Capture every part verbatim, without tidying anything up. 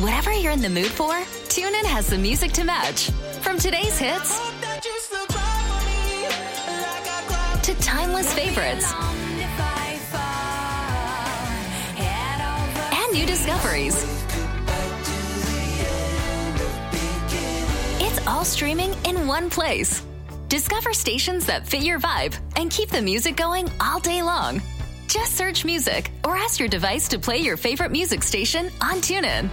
Whatever you're in the mood for, TuneIn has the music to match. From today's hits to timeless favorites and new discoveries. It's all streaming in one place. Discover stations that fit your vibe and keep the music going all day long. Just search music or ask your device to play your favorite music station on TuneIn.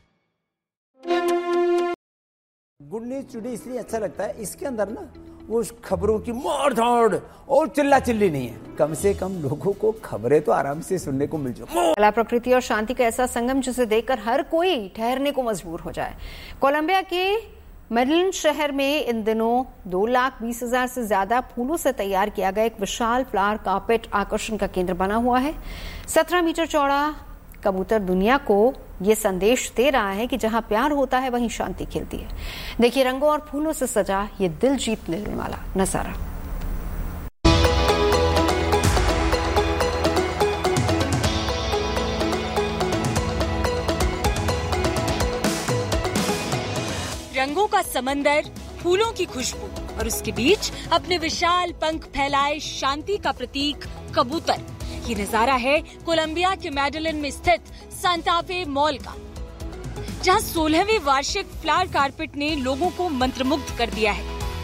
Good news today इसलिए अच्छा लगता है, इसके अंदर ना वो खबरों की मार धाड़ और चिल्ला चिल्ली नहीं है। कम से कम लोगों को खबरें तो आराम से सुनने को मिल जाए। कला, प्रकृति और शांति का ऐसा संगम जिसे देखकर हर कोई ठहरने को मजबूर हो जाए। कोलंबिया के मेडलिन शहर में इन दिनों दो लाख बीस हजार से ज्यादा फूलों से तैयार किया गया एक विशाल फ्लावर कार्पेट आकर्षण का केंद्र बना हुआ है। सत्रह मीटर चौड़ा कबूतर दुनिया को ये संदेश दे रहा है कि जहां प्यार होता है वहीं शांति खिलती है। देखिए रंगों और फूलों से सजा ये दिल जीत लेने वाला नजारा। रंगों का समंदर, फूलों की खुशबू और उसके बीच अपने विशाल पंख फैलाए शांति का प्रतीक कबूतर। ये नजारा है कोलंबिया के मेडलिन में स्थित सांता फे मॉल का, जहां सोलहवीं वार्षिक फ्लावर कार्पेट ने लोगों को मंत्रमुग्ध कर दिया है।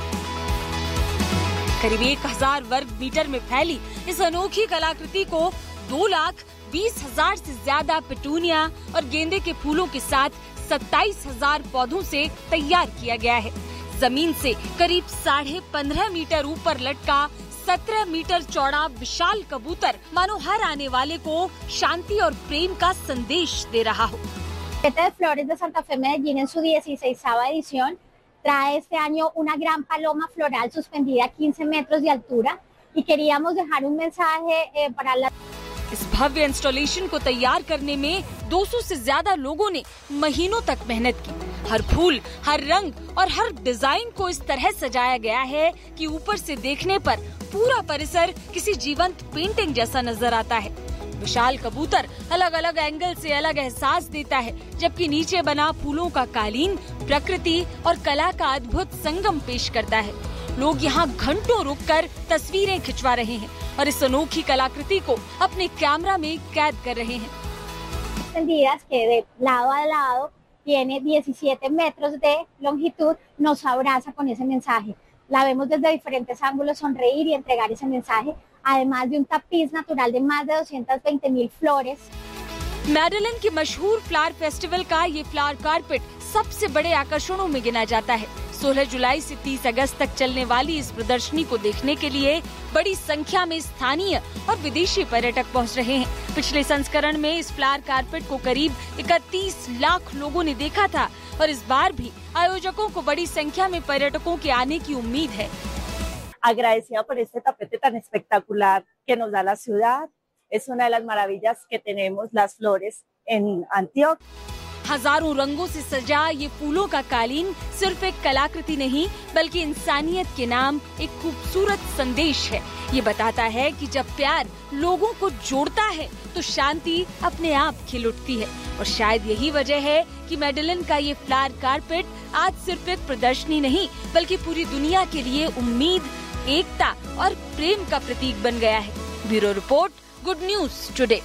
करीब एक हजार वर्ग मीटर में फैली इस अनोखी कलाकृति को दो लाख बीस हजार से ज्यादा पेटूनिया और गेंदे के फूलों के साथ सत्ताईस हजार पौधों से तैयार किया गया है। जमीन से करीब साढ़े पंद्रह मीटर ऊपर लटका सत्रह मीटर चौड़ा विशाल कबूतर मानो हर आने वाले को शांति और प्रेम का संदेश दे रहा हो। de Flores de Santa Fe Medellín en su dieciséisava edición trae este año una gran paloma floral suspendida a quince metros de altura y queríamos dejar un mensaje eh, para la इस भव्य installation को तैयार करने में दो सौ से ज्यादा लोगों ने महीनों तक मेहनत की। हर फूल, हर रंग और हर डिजाइन को इस तरह सजाया गया है कि ऊपर से देखने पर पूरा परिसर किसी जीवंत पेंटिंग जैसा नजर आता है। विशाल कबूतर अलग अलग एंगल से अलग एहसास देता है, जबकि नीचे बना फूलों का कालीन प्रकृति और कला का अद्भुत संगम पेश करता है। लोग यहाँ घंटों रुककर तस्वीरें खिंचवा रहे हैं और इस अनोखी कलाकृति को अपने कैमरा में कैद कर रहे हैं। extendidas que de lado a lado tiene diecisiete metros de longitud, nos abraza con ese mensaje. La vemos desde diferentes ángulos sonreír y entregar ese mensaje, además de un tapiz natural de más de doscientas veinte mil flores. Madeline के मशहूर flower festival का ये flower carpet सबसे बड़े आकर्षणों में गिना जाता है। सोलह जुलाई से तीस अगस्त तक चलने वाली इस प्रदर्शनी को देखने के लिए बड़ी संख्या में स्थानीय और विदेशी पर्यटक पहुंच रहे हैं। पिछले संस्करण में इस फ्लावर कार्पेट को करीब इकतीस लाख लोगों ने देखा था और इस बार भी आयोजकों को बड़ी संख्या में पर्यटकों के आने की उम्मीद है। Agradecida por este tapete tan espectacular que nos da la ciudad. Es una de las maravillas que tenemos las flores en Antioquia. हजारों रंगों से सजा ये फूलों का कालीन सिर्फ एक कलाकृति नहीं, बल्कि इंसानियत के नाम एक खूबसूरत संदेश है। ये बताता है कि जब प्यार लोगों को जोड़ता है तो शांति अपने आप खिल उठती है। और शायद यही वजह है कि मेडलिन का ये फ्लावर कार्पेट आज सिर्फ एक प्रदर्शनी नहीं, बल्कि पूरी दुनिया के लिए उम्मीद, एकता और प्रेम का प्रतीक बन गया है। Bureau report, good news today.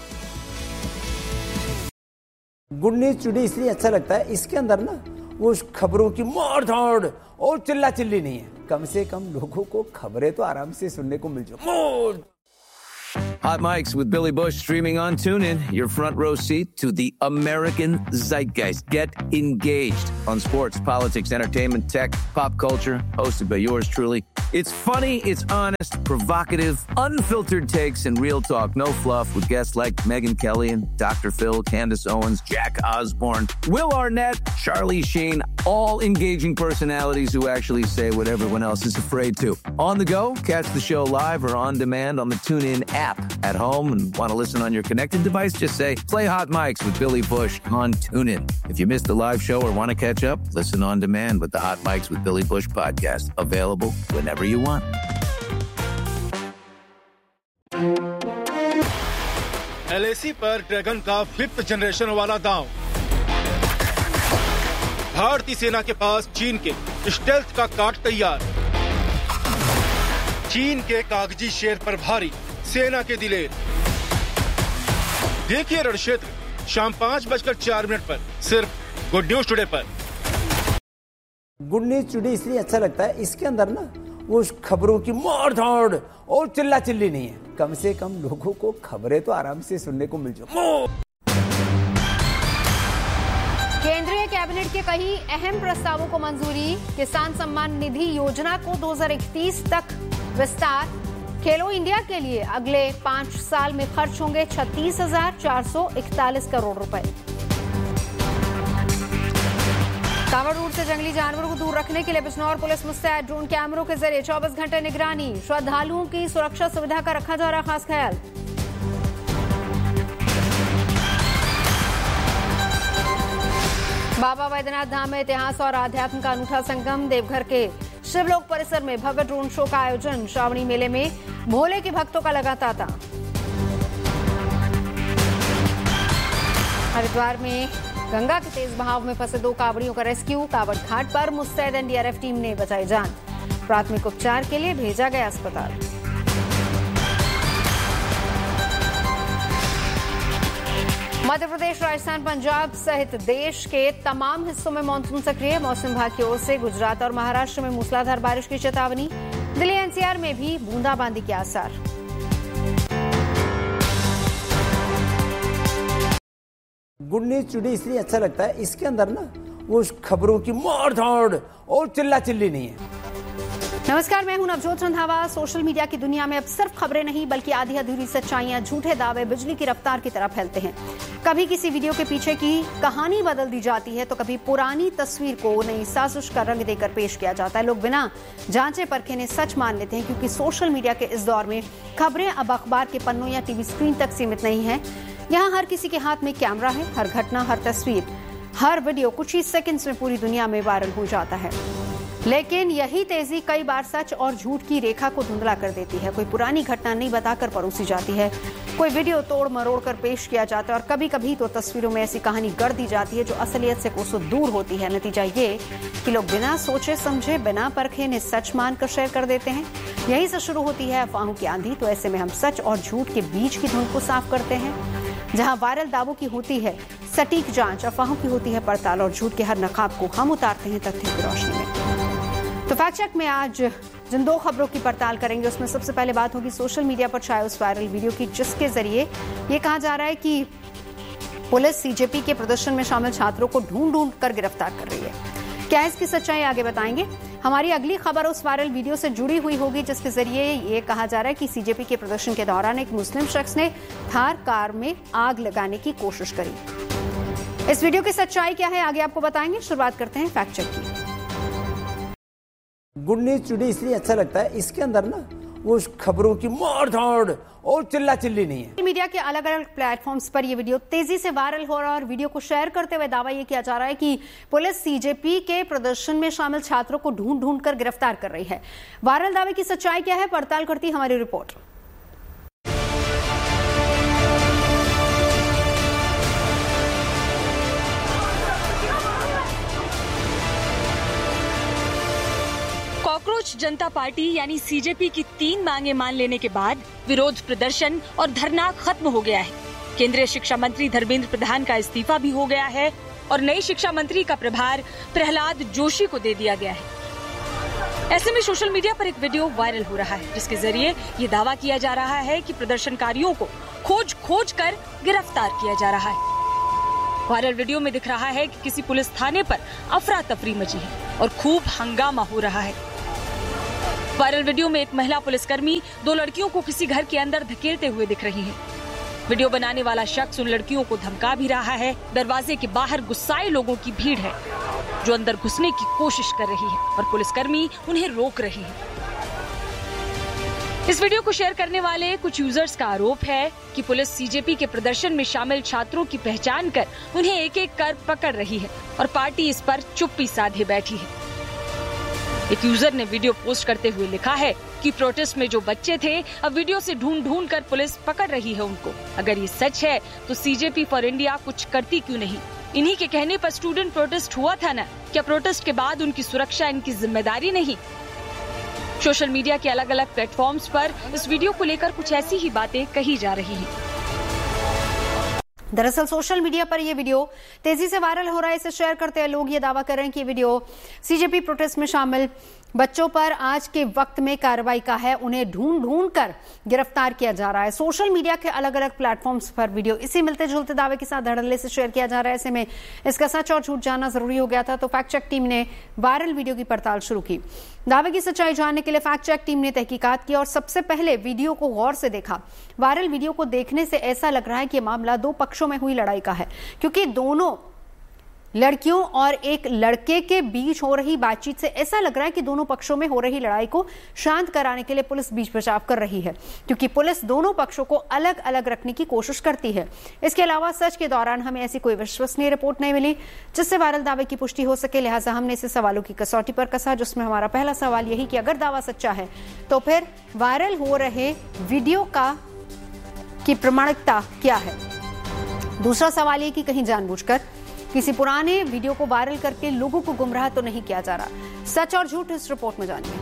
Good news today इसलिए अच्छा लगता है, इसके अंदर ना वो खबरों की मार धाड़ और चिल्ला चिल्ली नहीं है। कम से कम लोगों को खबरें तो आराम से सुनने को मिल जाए। Hot Mics with Billy Bush streaming on TuneIn, your front row seat to the American zeitgeist. Get engaged on sports, politics, entertainment, tech, pop culture, hosted by yours truly. It's funny, it's honest, provocative, unfiltered takes, and real talk. No fluff with guests like Megyn Kelly and Doctor Phil, Candace Owens, Jack Osborne, Will Arnett, Charlie Sheen, all engaging personalities who actually say what everyone else is afraid to. On the go, catch the show live or on demand on the TuneIn app. At home and want to listen on your connected device, just say, play Hot Mics with Billy Bush on TuneIn. If you missed the live show or want to catch up, listen on demand with the Hot Mics with Billy Bush podcast. Available whenever you want. L I सी पर dragon का fifth generation वाला दांव। भारतीय सेना के पास चीन के stealth का काट तैयार। चीन के कागजी शेर पर भारी सेना के दिलेर। देखिए रण क्षेत्र शाम पाँच बजकर चार मिनट पर सिर्फ गुड न्यूज टुडे पर। गुड न्यूज टुडे इसलिए अच्छा लगता है, इसके अंदर ना वो खबरों की मार धाड़ और चिल्ला चिल्ली नहीं है। कम से कम लोगों को खबरें तो आराम से सुनने को मिल जाए। केंद्रीय कैबिनेट के कई अहम प्रस्तावों को मंजूरी। किसान सम्मान निधि योजना को दो हज़ार इकतीस तक विस्तार। खेलो इंडिया के लिए अगले पांच साल में खर्च होंगे छत्तीस हजार चार सौ इकतालीस करोड़ रुपए। कांवड़ रूट से जंगली जानवरों को दूर रखने के लिए बिजनौर पुलिस मुस्तैद। ड्रोन कैमरों के जरिए चौबीस घंटे निगरानी। श्रद्धालुओं की सुरक्षा सुविधा का रखा जा रहा खास ख्याल। बाबा बैद्यनाथ धाम में इतिहास और आध्यात्म का अनूठा संगम। देवघर के शिवलोक परिसर में भव्य ड्रोन शो का आयोजन। श्रावणी मेले में भोले के भक्तों का लगा तांता। हरिद्वार में गंगा के तेज बहाव में फंसे दो कांवड़ियों का रेस्क्यू। कांवड़ घाट पर मुस्तैद एनडीआरएफ टीम ने बचाई जान। प्राथमिक उपचार के लिए भेजा गया अस्पताल। मध्य प्रदेश, राजस्थान, पंजाब सहित देश के तमाम हिस्सों में मानसून सक्रिय। मौसम विभाग की ओर से गुजरात और महाराष्ट्र में मूसलाधार बारिश की चेतावनी। दिल्ली एनसीआर में भी बूंदाबांदी के आसार। गुड न्यूज टुडे इसलिए अच्छा लगता है, इसके अंदर ना वो खबरों की मार धाड़ और चिल्ला चिल्ली नहीं है। नमस्कार, मैं हूं नवजोत रंधावा। सोशल मीडिया की दुनिया में अब सिर्फ खबरें नहीं बल्कि आधी अधूरी सच्चाइयां, झूठे दावे बिजली की रफ्तार की तरह फैलते हैं। कभी किसी वीडियो के पीछे की कहानी बदल दी जाती है तो कभी पुरानी तस्वीर को नई साजिश का रंग देकर पेश किया जाता है। लोग बिना जांचे परखे ने सच मान लेते हैं, क्योंकि सोशल मीडिया के इस दौर में खबरें अब अखबार के पन्नों या टीवी स्क्रीन तक सीमित नहीं है। यहाँ हर किसी के हाथ में कैमरा है। हर घटना, हर तस्वीर, हर वीडियो कुछ ही सेकंड्स में पूरी दुनिया में वायरल हो जाता है। लेकिन यही तेजी कई बार सच और झूठ की रेखा को धुंधला कर देती है। कोई पुरानी घटना नहीं बताकर परोसी जाती है, कोई वीडियो तोड़ मरोड़ कर पेश किया जाता है और कभी कभी तो तस्वीरों में ऐसी कहानी गढ़ दी जाती है जो असलियत से कोसों दूर होती है। नतीजा ये कि लोग बिना सोचे समझे, बिना परखे ने सच मानकर शेयर कर देते हैं। यहीं से शुरू होती है अफवाहों की आंधी। तो ऐसे में हम सच और झूठ के बीच की धुंध को साफ करते हैं। जहां वायरल दावों की होती है सटीक जांच, अफवाहों की होती है पड़ताल और झूठ के हर नकाब को हम उतारते हैं तथ्यों की रोशनी में। तो फैक्ट चेक में आज जिन दो खबरों की पड़ताल करेंगे उसमें सबसे पहले बात होगी सोशल मीडिया पर छाए उस वायरल वीडियो की, जिसके जरिए ये कहा जा रहा है कि पुलिस सीजेपी के प्रदर्शन में शामिल छात्रों को ढूंढ ढूंढ कर गिरफ्तार कर रही है। क्या है इसकी सच्चाई, आगे बताएंगे। हमारी अगली खबर उस वायरल वीडियो से जुड़ी हुई होगी जिसके जरिए ये कहा जा रहा है कि सीजेपी के प्रदर्शन के दौरान एक मुस्लिम शख्स ने थार कार में आग लगाने की कोशिश करी। इस वीडियो की सच्चाई क्या है, आगे आपको बताएंगे। शुरुआत करते हैं फैक्ट चेक की। गुड न्यूज टुडे इसलिए अच्छा लगता है, इसके अंदर ना वो खबरों की मार धाड़ और चिल्ला चिल्ली नहीं है। मीडिया के अलग अलग प्लेटफॉर्म्स पर ये वीडियो तेजी से वायरल हो रहा है और वीडियो को शेयर करते हुए दावा ये किया जा रहा है कि पुलिस सीजेपी के प्रदर्शन में शामिल छात्रों को ढूंढ ढूंढ कर गिरफ्तार कर रही है। वायरल दावे की सच्चाई क्या है, पड़ताल करती हमारी रिपोर्ट। कॉकरोच जनता पार्टी यानी सीजेपी की तीन मांगे मान लेने के बाद विरोध प्रदर्शन और धरना खत्म हो गया है। केंद्रीय शिक्षा मंत्री धर्मेंद्र प्रधान का इस्तीफा भी हो गया है और नई शिक्षा मंत्री का प्रभार प्रहलाद जोशी को दे दिया गया है। ऐसे में सोशल मीडिया पर एक वीडियो वायरल हो रहा है जिसके जरिए ये दावा किया जा रहा है कि प्रदर्शनकारियों को खोज खोज कर गिरफ्तार किया जा रहा है। वायरल वीडियो में दिख रहा है कि किसी पुलिस थाने पर अफरा तफरी मची है और खूब हंगामा हो रहा है। वायरल वीडियो में एक महिला पुलिसकर्मी दो लड़कियों को किसी घर के अंदर धकेलते हुए दिख रही है। वीडियो बनाने वाला शख्स उन लड़कियों को धमका भी रहा है। दरवाजे के बाहर गुस्साए लोगों की भीड़ है जो अंदर घुसने की कोशिश कर रही है और पुलिसकर्मी उन्हें रोक रहे हैं। इस वीडियो को शेयर करने वाले कुछ यूजर्स का आरोप है कि पुलिस सीजेपी के प्रदर्शन में शामिल छात्रों की पहचान कर उन्हें एक एक कर पकड़ रही है और पार्टी इस पर चुप्पी साधे बैठी है। एक यूजर ने वीडियो पोस्ट करते हुए लिखा है कि प्रोटेस्ट में जो बच्चे थे अब वीडियो से ढूंढ ढूंढ कर पुलिस पकड़ रही है उनको। अगर ये सच है तो सीजेपी फॉर इंडिया कुछ करती क्यों नहीं? इन्हीं के कहने पर स्टूडेंट प्रोटेस्ट हुआ था ना, क्या प्रोटेस्ट के बाद उनकी सुरक्षा इनकी जिम्मेदारी नहीं? सोशल मीडिया के अलग अलग प्लेटफॉर्म्स पर इस वीडियो को लेकर कुछ ऐसी ही बातें कही जा रही हैं। दरअसल सोशल मीडिया पर यह वीडियो तेजी से वायरल हो रहा है। इसे शेयर करते हुए लोग ये दावा कर रहे हैं कि ये वीडियो सीजेपी प्रोटेस्ट में शामिल बच्चों पर आज के वक्त में कार्रवाई का है। उन्हें ढूंढ ढूंढ कर गिरफ्तार किया जा रहा है। सोशल मीडिया के अलग अलग प्लेटफॉर्म्स पर वीडियो इसी मिलते जुलते दावे के साथ धड़ल्ले से शेयर किया जा रहा है। ऐसे में इसका सच और झूठ जानना जरूरी हो गया था, तो फैक्ट चेक टीम ने वायरल वीडियो की पड़ताल शुरू की। दावे की सच्चाई जानने के लिए फैक्ट चेक टीम ने तहकीकात की और सबसे पहले वीडियो को गौर से देखा। वायरल वीडियो को देखने से ऐसा लग रहा है कि मामला दो पक्षों में हुई लड़ाई का है, क्योंकि दोनों लड़कियों और एक लड़के के बीच हो रही बातचीत से ऐसा लग रहा है कि दोनों पक्षों में हो रही लड़ाई को शांत कराने के लिए पुलिस बीच बचाव कर रही है, क्योंकि पुलिस दोनों पक्षों को अलग अलग रखने की कोशिश करती है। इसके अलावा सर्च के दौरान हमें ऐसी कोई विश्वसनीय रिपोर्ट नहीं मिली जिससे वायरल दावे की पुष्टि हो सके, लिहाजा हमने इसे सवालों की कसौटी पर कसा, जिसमें हमारा पहला सवाल यही कि अगर दावा सच्चा है तो फिर वायरल हो रहे वीडियो का की प्रामाणिकता क्या है। दूसरा सवाल ये कि कहीं जानबूझकर किसी पुराने वीडियो को वायरल करके लोगों को गुमराह तो नहीं किया जा रहा। सच और झूठ इस रिपोर्ट में जानिए।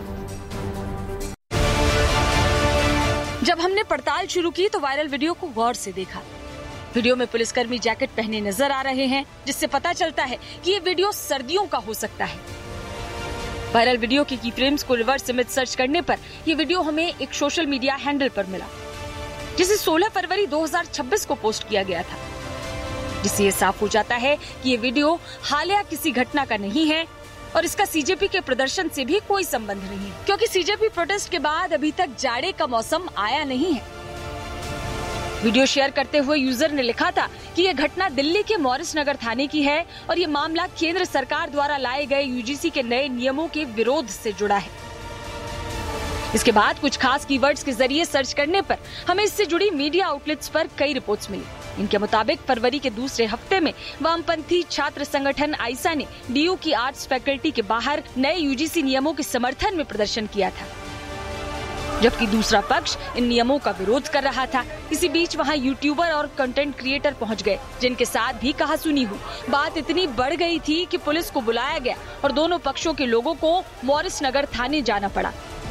जब हमने पड़ताल शुरू की तो वायरल वीडियो को गौर से देखा। वीडियो में पुलिसकर्मी जैकेट पहने नजर आ रहे हैं, जिससे पता चलता है कि ये वीडियो सर्दियों का हो सकता है। वायरल वीडियो की की फ्रेम्स को रिवर्स इमेज सर्च करने पर यह वीडियो हमें एक सोशल मीडिया हैंडल पर मिला, जिसे सोलह फरवरी दो हज़ार छब्बीस को पोस्ट किया गया था, जिससे ये साफ हो जाता है कि ये वीडियो हालिया किसी घटना का नहीं है और इसका सीजेपी के प्रदर्शन से भी कोई संबंध नहीं है, क्योंकि सीजेपी प्रोटेस्ट के बाद अभी तक जाड़े का मौसम आया नहीं है। वीडियो शेयर करते हुए यूजर ने लिखा था कि यह घटना दिल्ली के मॉरिस नगर थाने की है और ये मामला केंद्र सरकार द्वारा लाए गए यूजीसी के नए नियमों के विरोध से जुड़ा है। इसके बाद कुछ खास कीवर्ड्स के जरिए सर्च करने पर हमें इससे जुड़ी मीडिया आउटलेट्स पर कई रिपोर्ट्स मिली। इनके मुताबिक फरवरी के दूसरे हफ्ते में वामपंथी छात्र संगठन आइसा ने डीयू की आर्ट्स फैकल्टी के बाहर नए यूजीसी नियमों के समर्थन में प्रदर्शन किया था, जबकि दूसरा पक्ष इन नियमों का विरोध कर रहा था। इसी बीच वहां यूट्यूबर और कंटेंट क्रिएटर पहुंच गए, जिनके साथ भी कहासुनी हुई। बात इतनी बढ़ गई थी कि पुलिस को बुलाया गया और दोनों पक्षों के लोगों को मॉरिस नगर थाने जाना पड़ा।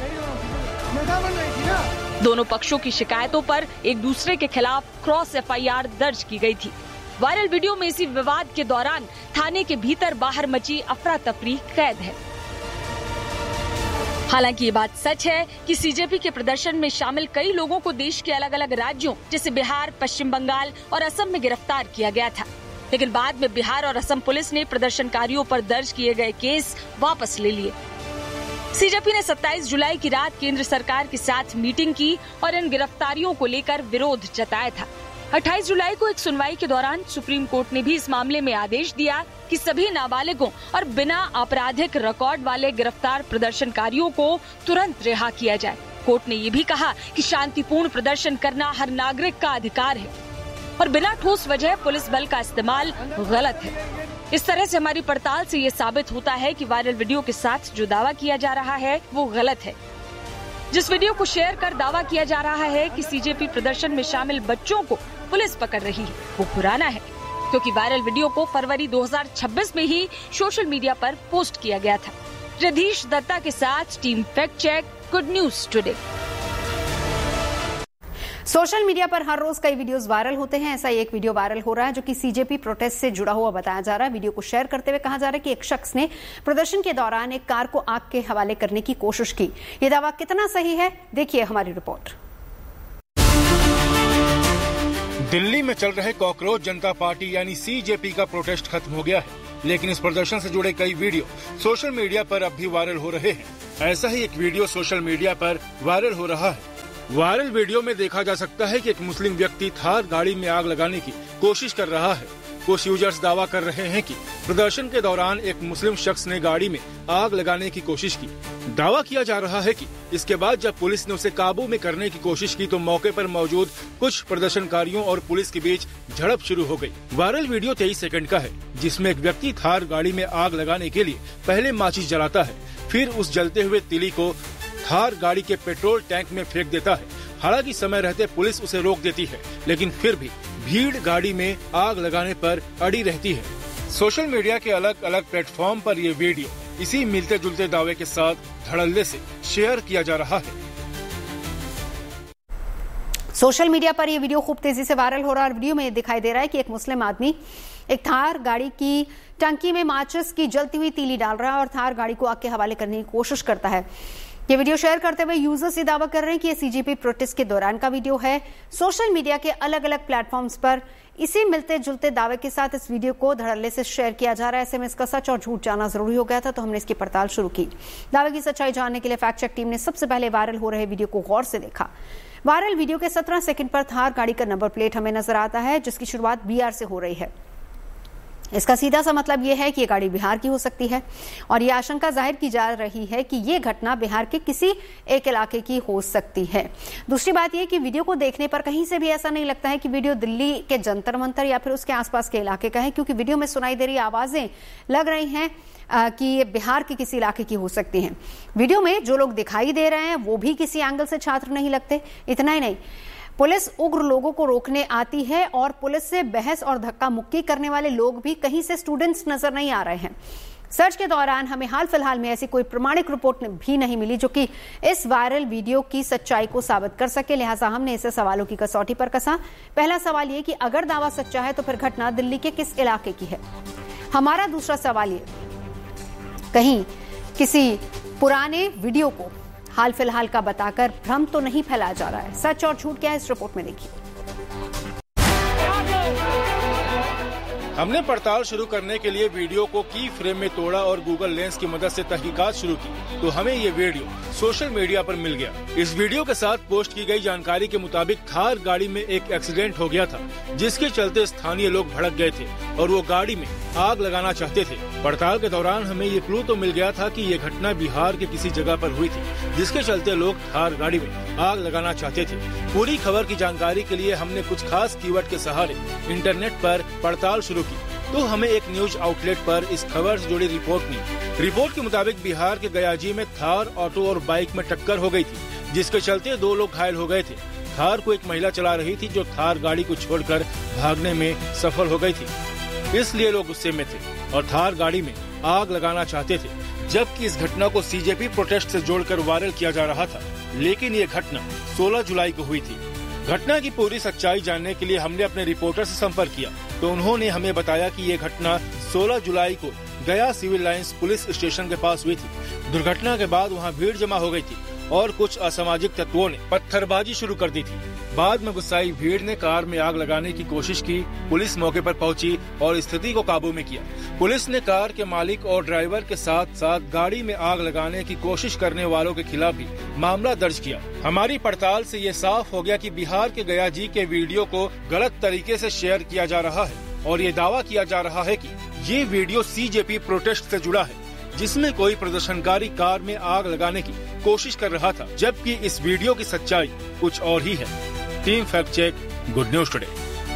दोनों पक्षों की शिकायतों पर एक दूसरे के खिलाफ क्रॉस एफआईआर दर्ज की गई थी। वायरल वीडियो में इसी विवाद के दौरान थाने के भीतर बाहर मची अफरा तफरी कैद है। हालांकि ये बात सच है कि सीजेपी के प्रदर्शन में शामिल कई लोगों को देश के अलग अलग राज्यों जैसे बिहार, पश्चिम बंगाल और असम में गिरफ्तार किया गया था, लेकिन बाद में बिहार और असम पुलिस ने प्रदर्शनकारियों पर दर्ज किए गए केस वापस ले लिए। सीजेपी ने सत्ताईस जुलाई की रात केंद्र सरकार के साथ मीटिंग की और इन गिरफ्तारियों को लेकर विरोध जताया था। अट्ठाईस जुलाई को एक सुनवाई के दौरान सुप्रीम कोर्ट ने भी इस मामले में आदेश दिया कि सभी नाबालिगों और बिना आपराधिक रिकॉर्ड वाले गिरफ्तार प्रदर्शनकारियों को तुरंत रिहा किया जाए। कोर्ट ने ये भी कहा कि शांतिपूर्ण प्रदर्शन करना हर नागरिक का अधिकार है और बिना ठोस वजह पुलिस बल का इस्तेमाल गलत है। इस तरह से हमारी पड़ताल से ये साबित होता है कि वायरल वीडियो के साथ जो दावा किया जा रहा है वो गलत है। जिस वीडियो को शेयर कर दावा किया जा रहा है कि सीजेपी प्रदर्शन में शामिल बच्चों को पुलिस पकड़ रही है, वो पुराना है, क्योंकि वायरल वीडियो को फरवरी दो हज़ार छब्बीस में ही सोशल मीडिया पर पोस्ट किया गया था। रधीश दत्ता के साथ team fact check, good news today. Social media पर हर रोज कई वीडियोस वायरल होते हैं। ऐसा एक वीडियो वायरल हो रहा है जो कि सीजेपी प्रोटेस्ट से जुड़ा हुआ बताया जा रहा है। वीडियो को शेयर करते हुए कहा जा रहा है कि एक शख्स ने प्रदर्शन के दौरान एक कार को आग के हवाले करने की कोशिश की। ये दावा कितना सही है, देखिए हमारी रिपोर्ट। दिल्ली में चल रहे कॉकरोच जनता पार्टी यानी सीजेपी का प्रोटेस्ट खत्म हो गया है, लेकिन इस प्रदर्शन से जुड़े कई वीडियो सोशल मीडिया पर अब भी वायरल हो रहे हैं। ऐसा ही एक वीडियो सोशल मीडिया पर वायरल हो रहा है। वायरल वीडियो में देखा जा सकता है कि एक मुस्लिम व्यक्ति थार गाड़ी में आग लगाने की कोशिश कर रहा है। कुछ यूजर्स दावा कर रहे हैं कि प्रदर्शन के दौरान एक मुस्लिम शख्स ने गाड़ी में आग लगाने की कोशिश की। दावा किया जा रहा है कि इसके बाद जब पुलिस ने उसे काबू में करने की कोशिश की तो मौके पर मौजूद कुछ प्रदर्शनकारियों और पुलिस के बीच झड़प शुरू हो गई। वायरल वीडियो तेईस सेकंड का है, जिसमें एक व्यक्ति थार गाड़ी में आग लगाने के लिए पहले माचिस जलाता है, फिर उस जलते हुए तीली को थार गाड़ी के पेट्रोल टैंक में फेंक देता है। हालांकि समय रहते पुलिस उसे रोक देती है, लेकिन फिर भी भीड़ गाड़ी में आग लगाने पर अड़ी रहती है। सोशल मीडिया के अलग अलग प्लेटफॉर्म पर ये वीडियो इसी मिलते जुलते दावे के साथ धड़ल्ले से शेयर किया जा रहा है। सोशल मीडिया पर यह वीडियो खूब तेजी से वायरल हो रहा है और वीडियो में दिखाई दे रहा है कि एक मुस्लिम आदमी एक थार गाड़ी की टंकी में माचिस की जलती हुई तीली डाल रहा है और थार गाड़ी को आग के हवाले करने की कोशिश करता है। ये वीडियो शेयर करते हुए यूजर्स ये दावा कर रहे हैं कि ये सीजेपी प्रोटेस्ट के दौरान का वीडियो है। सोशल मीडिया के अलग अलग प्लेटफॉर्म्स पर इसी मिलते जुलते दावे के साथ इस वीडियो को धड़ल्ले से शेयर किया जा रहा है। ऐसे में इसका सच और झूठ जानना जरूरी हो गया था, तो हमने इसकी पड़ताल शुरू की। दावे की सच्चाई जानने के लिए फैक्ट चेक टीम ने सबसे पहले वायरल हो रहे वीडियो को गौर से देखा। वायरल वीडियो के सत्रह सेकंड पर थार गाड़ी का नंबर प्लेट हमें नजर आता है, जिसकी शुरुआत बी आर से हो रही है। इसका सीधा सा मतलब यह है कि यह गाड़ी बिहार की हो सकती है और यह आशंका जाहिर की जा रही है कि यह घटना बिहार के किसी एक इलाके की हो सकती है। दूसरी बात यह कि वीडियो को देखने पर कहीं से भी ऐसा नहीं लगता है कि वीडियो दिल्ली के जंतर मंतर या फिर उसके आसपास के इलाके का है, क्योंकि वीडियो में सुनाई दे रही आवाजें लग रही हैं कि ये बिहार के किसी इलाके की हो सकती हैं। वीडियो में जो लोग दिखाई दे रहे हैं वो भी किसी एंगल से छात्र नहीं लगते। इतना ही नहीं, पुलिस उग्र लोगों को रोकने आती है और पुलिस से बहस और धक्का मुक्की करने वाले लोग भी कहीं से स्टूडेंट्स नजर नहीं आ रहे हैं। सर्च के दौरान हमें हाल फिलहाल में ऐसी कोई प्रमाणिक रिपोर्ट भी नहीं मिली जो कि इस वायरल वीडियो की सच्चाई को साबित कर सके। लिहाजा हमने इसे सवालों की कसौटी पर कसा। पहला सवाल ये कि अगर दावा सच्चा है तो फिर घटना दिल्ली के किस इलाके की है। हमारा दूसरा सवाल ये, कहीं किसी पुराने वीडियो को हाल फिलहाल का बताकर भ्रम तो नहीं फैलाया जा रहा है। सच और झूठ क्या है इस रिपोर्ट में देखिए। हमने पड़ताल शुरू करने के लिए वीडियो को की फ्रेम में तोड़ा और गूगल लेंस की मदद से तहकीकात शुरू की तो हमें ये वीडियो सोशल मीडिया पर मिल गया। इस वीडियो के साथ पोस्ट की गई जानकारी के मुताबिक थार गाड़ी में एक एक्सीडेंट हो गया था, जिसके चलते स्थानीय लोग भड़क गए थे और वो गाड़ी में आग लगाना चाहते थे। पड़ताल के दौरान हमें ये क्लू तो मिल गया था कि ये घटना बिहार के किसी जगह पर हुई थी, जिसके चलते लोग थार गाड़ी में आग लगाना चाहते थे। पूरी खबर की जानकारी के लिए हमने कुछ खास कीवर्ड के सहारे इंटरनेट पर पड़ताल शुरू की तो हमें एक न्यूज आउटलेट पर इस खबर से जुड़ी रिपोर्ट मिली। रिपोर्ट के मुताबिक बिहार के गयाजी में थार ऑटो और बाइक में टक्कर हो गई थी, जिसके चलते दो लोग घायल हो गए थे। थार को एक महिला चला रही थी जो थार गाड़ी को छोड़कर भागने में सफल हो गई थी, इसलिए लोग गुस्से में थे और थार गाड़ी में आग लगाना चाहते थे। जबकि इस घटना को सीजेपी प्रोटेस्ट से जोड़कर वायरल किया जा रहा था, लेकिन ये घटना सोलह जुलाई को हुई थी। घटना की पूरी सच्चाई जानने के लिए हमने अपने रिपोर्टर से संपर्क किया तो उन्होंने हमें बताया कि ये घटना सोलह जुलाई को गया सिविल लाइंस पुलिस स्टेशन के पास हुई थी। दुर्घटना के बाद वहां भीड़ जमा हो गई थी और कुछ असामाजिक तत्वों ने पत्थरबाजी शुरू कर दी थी। बाद में गुस्साई भीड़ ने कार में आग लगाने की कोशिश की। पुलिस मौके पर पहुंची और स्थिति को काबू में किया। पुलिस ने कार के मालिक और ड्राइवर के साथ साथ गाड़ी में आग लगाने की कोशिश करने वालों के खिलाफ भी मामला दर्ज किया। हमारी पड़ताल से ये साफ हो गया कि बिहार के गया जी के वीडियो को गलत तरीके से शेयर किया जा रहा है और ये दावा किया जा रहा है कि ये वीडियो सीजेपी प्रोटेस्ट से जुड़ा है, जिसमें कोई प्रदर्शनकारी कार में आग लगाने की कोशिश कर रहा था, जबकि इस वीडियो की सच्चाई कुछ और ही है। Team fact check, good news today.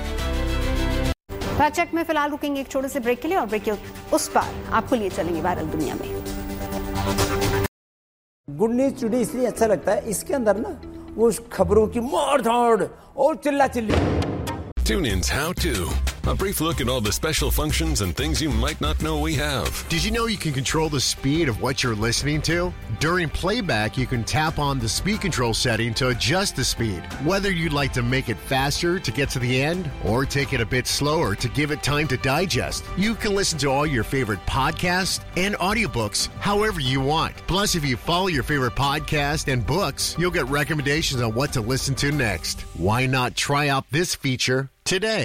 Fact check में फिलहाल रुकेंगे एक छोटे से ब्रेक के लिए और ब्रेक के उस पार आपको लिए चलेंगे वायरल दुनिया में। गुड न्यूज टुडे इसलिए अच्छा लगता है, इसके अंदर ना वो खबरों की मार धाड़ और चिल्ला chilli. Tune in's How To. A brief look at all the special functions and things you might not know we have. Did you know you can control the speed of what you're listening to? During playback, you can tap on the speed control setting to adjust the speed. Whether you'd like to make it faster to get to the end or take it a bit slower to give it time to digest, you can listen to all your favorite podcasts and audiobooks however you want. Plus, if you follow your favorite podcast and books, you'll get recommendations on what to listen to next. Why not try out this feature today?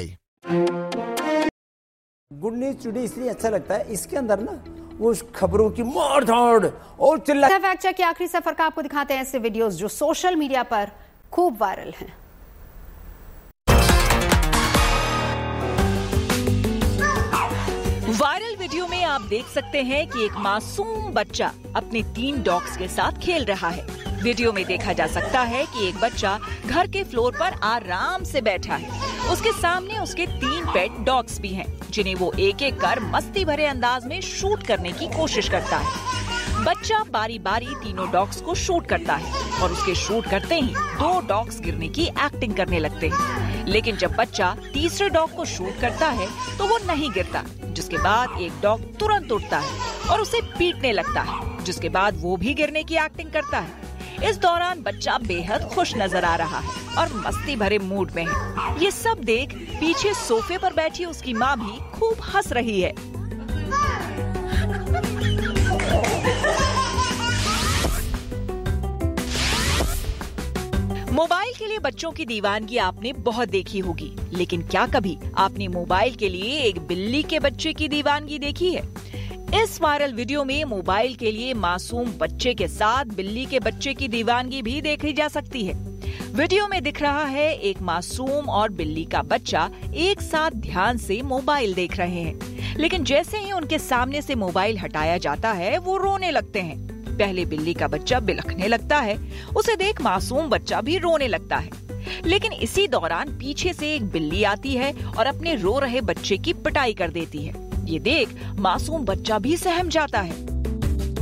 Good news today इसलिए अच्छा लगता है, इसके अंदर ना वो खबरों की मार धाड़ और चिल्ला। फैक्ट चेक के आखिरी सफर का आपको दिखाते हैं ऐसे वीडियोस जो सोशल मीडिया पर खूब वायरल हैं। देख सकते हैं कि एक मासूम बच्चा अपने तीन डॉग्स के साथ खेल रहा है। वीडियो में देखा जा सकता है कि एक बच्चा घर के फ्लोर पर आराम से बैठा है। उसके सामने उसके तीन पेट डॉग्स भी हैं, जिन्हें वो एक एक कर मस्ती भरे अंदाज में शूट करने की कोशिश करता है। बच्चा बारी बारी तीनों डॉग्स को शूट करता है और उसके शूट करते ही दो डॉग्स गिरने की एक्टिंग करने लगते हैं। लेकिन जब बच्चा तीसरे डॉग को शूट करता है तो वो नहीं गिरता, जिसके बाद एक डॉग तुरंत उठता है और उसे पीटने लगता है, जिसके बाद वो भी गिरने की एक्टिंग करता है। इस दौरान बच्चा बेहद खुश नजर आ रहा है और मस्ती भरे मूड में है। ये सब देख पीछे सोफे पर बैठी उसकी माँ भी खूब हंस रही है। मोबाइल के लिए बच्चों की दीवानगी आपने बहुत देखी होगी, लेकिन क्या कभी आपने मोबाइल के लिए एक बिल्ली के बच्चे की दीवानगी देखी है? इस वायरल वीडियो में मोबाइल के लिए मासूम बच्चे के साथ बिल्ली के बच्चे की दीवानगी भी देखी जा सकती है। वीडियो में दिख रहा है एक मासूम और बिल्ली का बच्चा एक साथ ध्यान से मोबाइल देख रहे हैं, लेकिन जैसे ही उनके सामने से मोबाइल हटाया जाता है वो रोने लगते हैं। पहले बिल्ली का बच्चा बिलखने लगता है, उसे देख मासूम बच्चा भी रोने लगता है। लेकिन इसी दौरान पीछे से एक बिल्ली आती है और अपने रो रहे बच्चे की पिटाई कर देती है। ये देख मासूम बच्चा भी सहम जाता है।